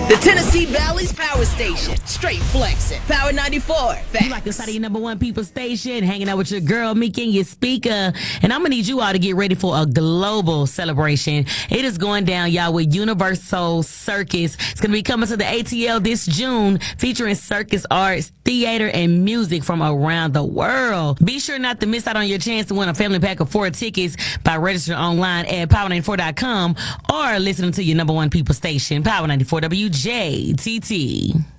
The Tennessee Valley's Power Station. Straight flexing. Power 94. You like this out of your number one people station, hanging out with your girl, Meek, and your speaker. And I'm going to need you all to get ready for a global celebration. It is going down, y'all, with Universal Circus. It's going to be coming to the ATL this June, featuring circus arts, theater, and music from around the world. Be sure not to miss out on your chance to win a family pack of 4 tickets by registering online at power94.com or listening to your number one people station, Power 94 WJTT.